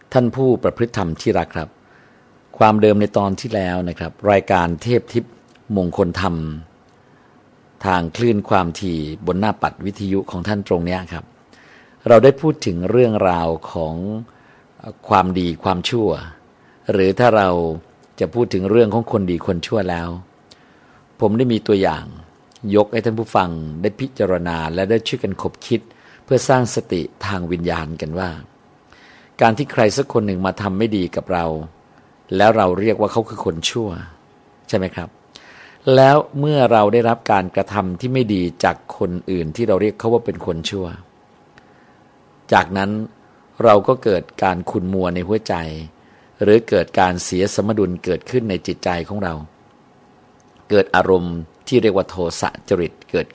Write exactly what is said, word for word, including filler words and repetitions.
ท่านผู้ประพฤติธรรมที่รักครับความเดิมในตอนที่แล้วนะครับรายการเทพทิพย์มงคลธรรมทางคลื่นความถี่บนหน้าปัดวิทยุของท่านตรงนี้ครับเราได้พูดถึงเรื่องราวของความดีความชั่วหรือถ้าเราจะพูดถึงเรื่องของคนดีคนชั่วแล้วผมได้มีตัวอย่างยกให้ท่านผู้ฟังได้พิจารณาและได้ช่วยกันคบคิดเพื่อสร้างสติทางวิญญาณกันว่าการที่ใครสักคนหนึ่งมาทำไม่ดีกับเราแล้วเราเรียกว่าเขาคือคนชั่วใช่ไหมครับแล้วเมื่อเราได้รับการกระทำที่ไม่ดีจากคนอื่นที่เราเรียกเขาว่าเป็นคนชั่วจากนั้นเราก็เกิดการขุ่นมัวในหัวใจหรือเกิดการเสียสมดุลเกิดขึ้นในจิตใจของเราเกิดอารมณ์ที่เรียกว่าโทสะจริต